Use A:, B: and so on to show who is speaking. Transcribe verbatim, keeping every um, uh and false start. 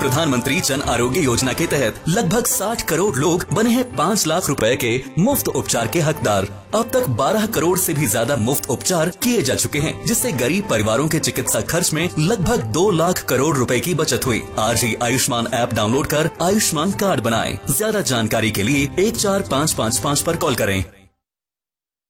A: प्रधानमंत्री जन आरोग्य योजना के तहत लगभग साठ करोड़ लोग बने हैं पाँच लाख रुपए के मुफ्त उपचार के हकदार। अब तक बारह करोड़ से भी ज्यादा मुफ्त उपचार किए जा चुके हैं, जिससे गरीब परिवारों के चिकित्सा खर्च में लगभग दो लाख करोड़ रुपए की बचत हुई। आज ही आयुष्मान ऐप डाउनलोड कर आयुष्मान कार्ड बनाएं। ज्यादा जानकारी के लिए एक चार पाँच पाँच पाँच पर कॉल करें।